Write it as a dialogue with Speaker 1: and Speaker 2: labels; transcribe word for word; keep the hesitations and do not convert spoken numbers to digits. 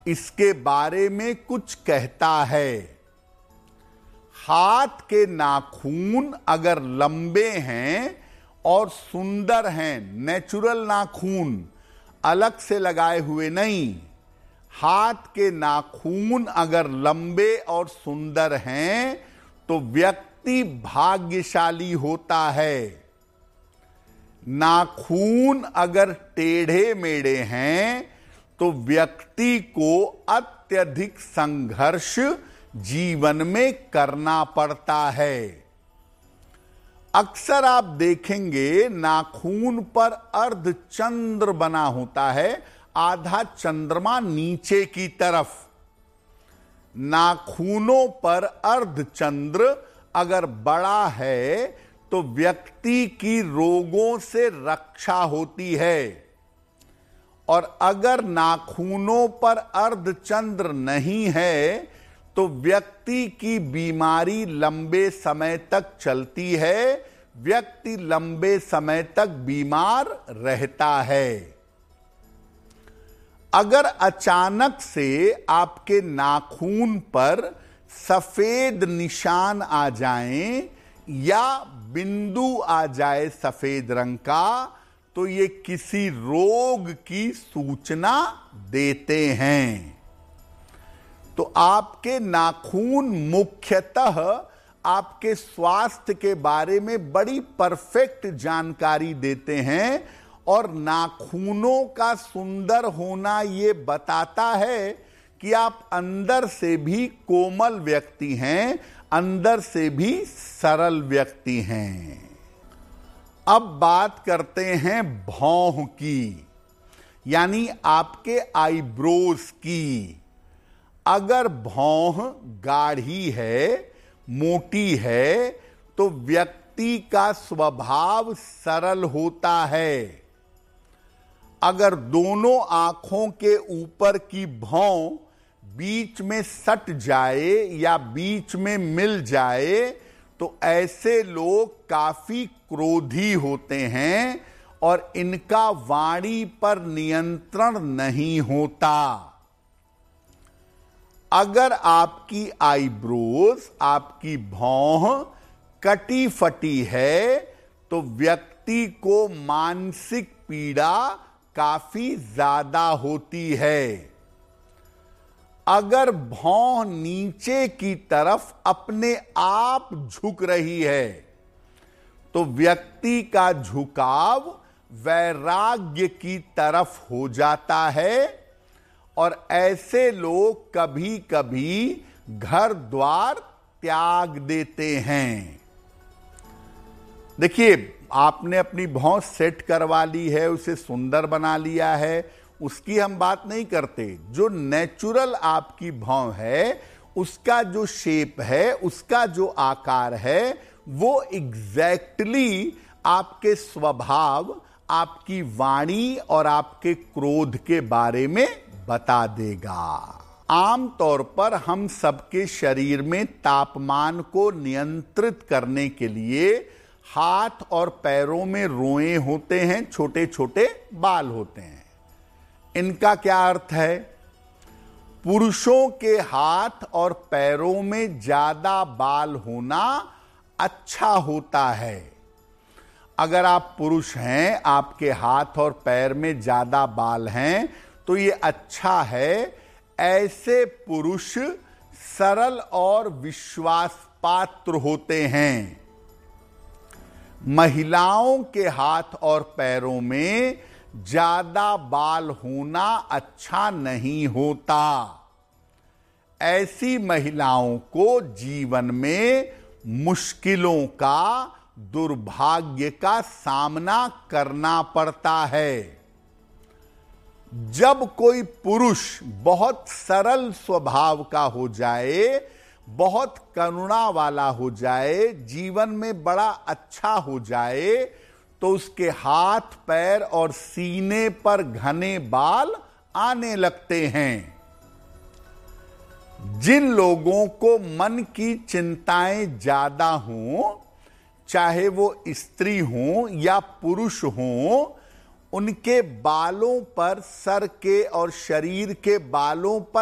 Speaker 1: इसके बारे में कुछ कहता है। हाथ के नाखून अगर लंबे हैं और सुंदर हैं, नेचुरल नाखून, अलग से लगाए हुए नहीं, हाथ के नाखून अगर लंबे और सुंदर हैं तो व्यक्ति भाग्यशाली होता है। नाखून अगर टेढ़े मेढ़े हैं तो व्यक्ति को अत्यधिक संघर्ष जीवन में करना पड़ता है। अक्सर आप देखेंगे नाखून पर अर्धचंद्र बना होता है, आधा चंद्रमा नीचे की तरफ। नाखूनों पर अर्धचंद्र अगर बड़ा है तो व्यक्ति की रोगों से रक्षा होती है, और अगर नाखूनों पर अर्धचंद्र नहीं है तो व्यक्ति की बीमारी लंबे समय तक चलती है, व्यक्ति लंबे समय तक बीमार रहता है। अगर अचानक से आपके नाखून पर सफेद निशान आ जाएं या बिंदु आ जाए सफेद रंग का, तो ये किसी रोग की सूचना देते हैं। तो आपके नाखून मुख्यतः आपके स्वास्थ्य के बारे में बड़ी परफेक्ट जानकारी देते हैं, और नाखूनों का सुंदर होना ये बताता है कि आप अंदर से भी कोमल व्यक्ति हैं, अंदर से भी सरल व्यक्ति हैं। अब बात करते हैं भौं की, यानी आपके आईब्रोज की। अगर भौं गाढ़ी है, मोटी है, तो व्यक्ति का स्वभाव सरल होता है। अगर दोनों आंखों के ऊपर की भौं बीच में सट जाए या बीच में मिल जाए तो ऐसे लोग काफी क्रोधी होते हैं और इनका वाणी पर नियंत्रण नहीं होता। अगर आपकी आईब्रोज, आपकी भौं कटी फटी है तो व्यक्ति को मानसिक पीड़ा काफी ज्यादा होती है। अगर भौं नीचे की तरफ अपने आप झुक रही है तो व्यक्ति का झुकाव वैराग्य की तरफ हो जाता है, और ऐसे लोग कभी कभी घर द्वार त्याग देते हैं। देखिए, आपने अपनी भौं सेट करवा ली है, उसे सुंदर बना लिया है, उसकी हम बात नहीं करते। जो नेचुरल आपकी भौं है, उसका जो शेप है, उसका जो आकार है, वो एग्जैक्टली आपके स्वभाव, आपकी वाणी और आपके क्रोध के बारे में बता देगा। आमतौर पर हम सबके शरीर में तापमान को नियंत्रित करने के लिए हाथ और पैरों में रोए होते हैं, छोटे छोटे बाल होते हैं। इनका क्या अर्थ है? पुरुषों के हाथ और पैरों में ज्यादा बाल होना अच्छा होता है। अगर आप पुरुष हैं, आपके हाथ और पैर में ज्यादा बाल हैं, तो ये अच्छा है। ऐसे पुरुष सरल और विश्वास पात्र होते हैं। महिलाओं के हाथ और पैरों में ज्यादा बाल होना अच्छा नहीं होता। ऐसी महिलाओं को जीवन में मुश्किलों का, दुर्भाग्य का सामना करना पड़ता है। जब कोई पुरुष बहुत सरल स्वभाव का हो जाए, बहुत करुणा वाला हो जाए, जीवन में बड़ा अच्छा हो जाए, तो उसके हाथ पैर और सीने पर घने बाल आने लगते हैं। जिन लोगों को मन की चिंताएं ज्यादा हों, चाहे वो स्त्री हो या पुरुष हो, उनके बालों पर, सर के और शरीर के बालों पर